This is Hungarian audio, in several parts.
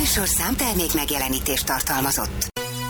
műsorszám termék megjelenítést tartalmazott.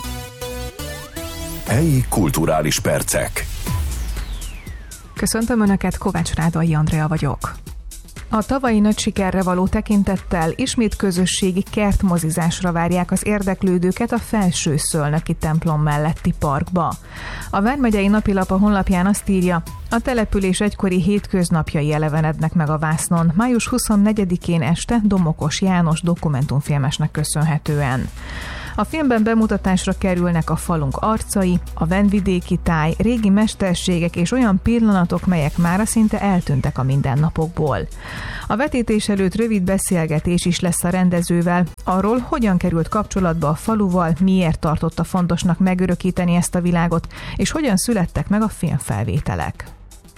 Helyi kulturális percek. Köszöntöm Önöket, Kovács Rádai Andrea vagyok. A tavalyi nagy sikerre való tekintettel ismét közösségi kertmozizásra várják az érdeklődőket a Felső-Szölnöki templom melletti parkba. A Vármegyei Napilap a honlapján azt írja, a település egykori hétköznapjai elevenednek meg a vásznon, május 24-én este Domokos János dokumentumfilmesnek köszönhetően. A filmben bemutatásra kerülnek a falunk arcai, a vendvidéki táj, régi mesterségek és olyan pillanatok, melyek mára szinte eltűntek a mindennapokból. A vetítés előtt rövid beszélgetés is lesz a rendezővel, arról, hogyan került kapcsolatba a faluval, miért tartotta fontosnak megörökíteni ezt a világot, és hogyan születtek meg a filmfelvételek.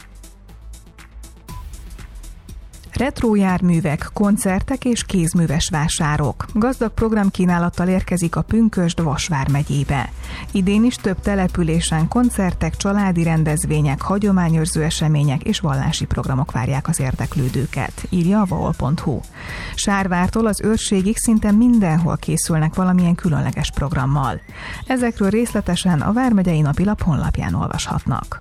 Retro járművek, koncertek és kézműves vásárok. Gazdag programkínálattal érkezik a Pünkösd-Vas vármegyébe. Idén is több településen koncertek, családi rendezvények, hagyományőrző események és vallási programok várják az érdeklődőket, írja a vaol.hu. Sárvártól az Őrségig szinte mindenhol készülnek valamilyen különleges programmal. Ezekről részletesen a Vármegyei Napilap honlapján olvashatnak.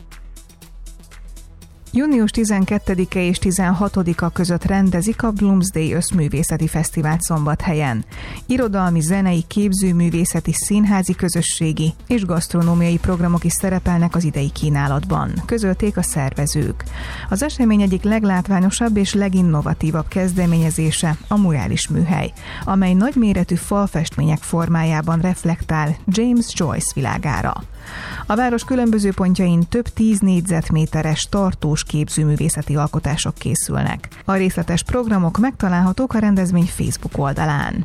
Június 12-e és 16-a között rendezik a Bloomsday Összművészeti Fesztivált Szombathelyen. Irodalmi, zenei, képzőművészeti, színházi közösségi és gasztronómiai programok is szerepelnek az idei kínálatban, közölték a szervezők. Az esemény egyik leglátványosabb és leginnovatívabb kezdeményezése a murális műhely, amely nagyméretű falfestmények formájában reflektál James Joyce világára. A város különböző pontjain több 10 négyzetméteres tartós képzőművészeti alkotások készülnek. A részletes programok megtalálhatók a rendezvény Facebook oldalán.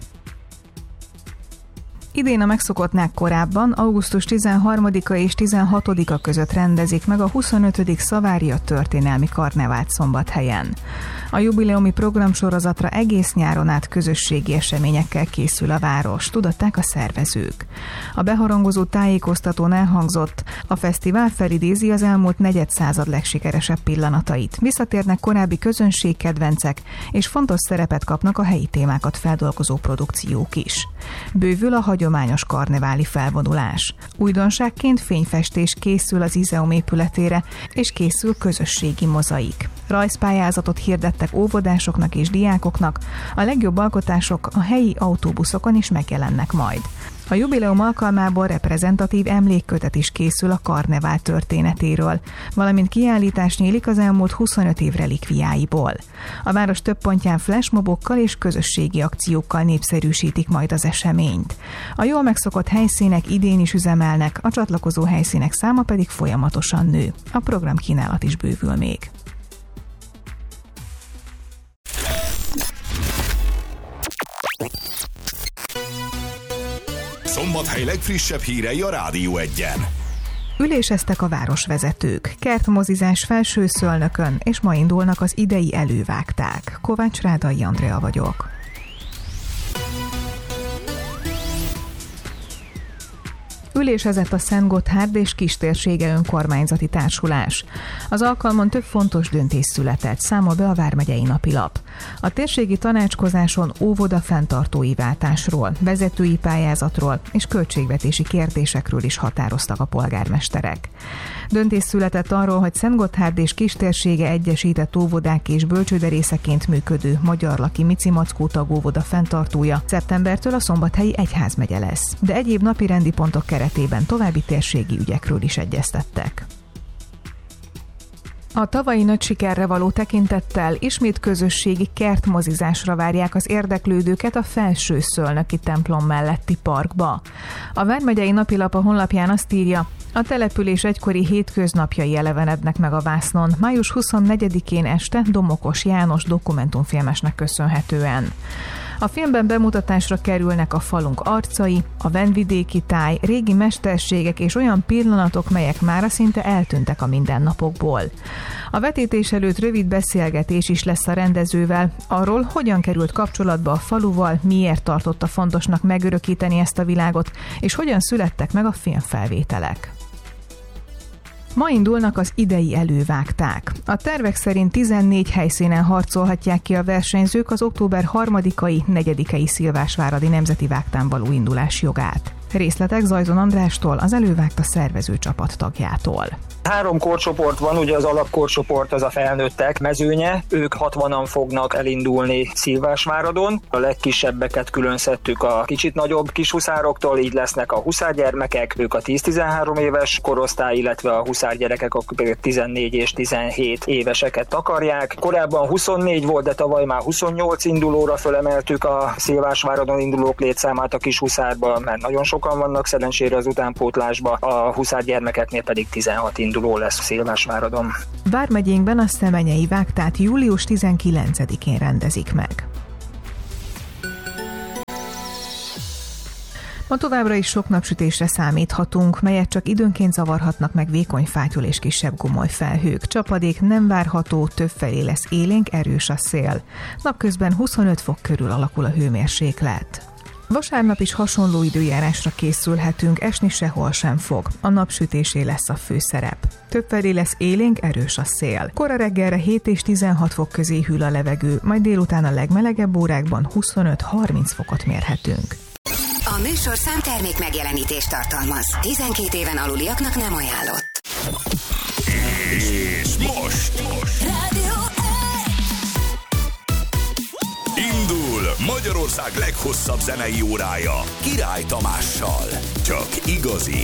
Idén a megszokottnál korábban, augusztus 13-a és 16-a között rendezik meg a 25. Szavária történelmi karnevált Szombathelyen. A jubileumi programsorozatra egész nyáron át közösségi eseményekkel készül a város, tudatták a szervezők. A beharangozó tájékoztatón elhangzott, a fesztivál felidézi az elmúlt negyedszázad legsikeresebb pillanatait, visszatérnek korábbi közönségkedvencek, és fontos szerepet kapnak a helyi témákat feldolgozó produkciók is. Bővül a hagyományos karneváli felvonulás. Újdonságként fényfestés készül az Izeum épületére, és készül közösségi mozaik. Rajzpályázatot hirdettek óvodásoknak és diákoknak, a legjobb alkotások a helyi autóbuszokon is megjelennek majd. A jubileum alkalmából reprezentatív emlékkötet is készül a karnevál történetéről, valamint kiállítás nyílik az elmúlt 25 év relikviáiból. A város több pontján flashmobokkal és közösségi akciókkal népszerűsítik majd az eseményt. A jól megszokott helyszínek idén is üzemelnek, a csatlakozó helyszínek száma pedig folyamatosan nő. A programkínálat is bővül még. Szombathely legfrissebb hírei a Rádió 1-en. Üléseztek a városvezetők, kertmozizás Felső-Szölnökön, és ma indulnak az idei elővágták. Kovács Rádai Andrea vagyok. Ülésezett a Szentgotthárd és Kistérsége önkormányzati társulás. Az alkalmon több fontos döntés született, számol be a Vármegyei Napilap. A térségi tanácskozáson óvoda fenntartói váltásról, vezetői pályázatról és költségvetési kérdésekről is határoztak a polgármesterek. Döntés született arról, hogy Szentgotthárd és Kistérsége egyesített óvodák és bölcsőderészeként működő Magyarlaki Mici Mackó tagóvoda fenntartója szeptembertől a Szombathelyi egyházmegye lesz, de egyéb napirendi pontok keretében további térségi ügyekről is egyeztettek. A tavalyi nagy sikerre való tekintettel ismét közösségi kertmozizásra várják az érdeklődőket a Felső-Szölnöki templom melletti parkba. A Vármegyei Napilap a honlapján azt írja, a település egykori hétköznapjai elevenednek meg a vásznon, május 24-én este Domokos János dokumentumfilmesnek köszönhetően. A filmben bemutatásra kerülnek a falunk arcai, a vendvidéki táj, régi mesterségek és olyan pillanatok, melyek mára szinte eltűntek a mindennapokból. A vetítés előtt rövid beszélgetés is lesz a rendezővel, arról, hogyan került kapcsolatba a faluval, miért tartotta fontosnak megörökíteni ezt a világot, és hogyan születtek meg a filmfelvételek. Ma indulnak az idei elővágták. A tervek szerint 14 helyszínen harcolhatják ki a versenyzők az október 3-ai, 4-ei Szilvásváradi Nemzeti Vágtán való indulás jogát. Részletek Zajzon Andrástól, az elővágta szervező csapat tagjától. 3 korcsoport van, ugye az alapkorcsoport az a felnőttek mezőnye, ők 60-an fognak elindulni Szilvásváradon. A legkisebbeket külön szedtük a kicsit nagyobb kishuszároktól, így lesznek a huszárgyermekek, ők a 10-13 éves korosztály, illetve a huszárgyerekek, akik 14 és 17 éveseket takarják. Korábban 24 volt, de tavaly már 28 indulóra fölemeltük a Szilvásváradon indulók létszámát a kishuszárba, mert nagyon sokan vannak szerencsére az utánpótlásba, a huszárgyermekeknél pedig 16 induló lesz Szilvásváradon. Vármegyénkben a Szemenyei Vágtát július 19-én rendezik meg. Ma továbbra is sok napsütésre számíthatunk, melyet csak időnként zavarhatnak meg vékony fátyol és kisebb gomoly felhők. Csapadék nem várható, többfelé lesz élénk, erős a szél. Napközben 25 fok körül alakul a hőmérséklet. Vasárnap is hasonló időjárásra készülhetünk, esni sehol sem fog. A napsütésé lesz a főszerep. Többfelé lesz élénk, erős a szél. Kora reggelre 7 és 16 fok közé hűl a levegő, majd délután a legmelegebb órákban 25-30 fokot mérhetünk. A műsor számtermék megjelenítést tartalmaz. 12 éven aluliaknak nem ajánlott. És most Rádió indul Magyarország leghosszabb zenei órája Király Tamással. Csak igazi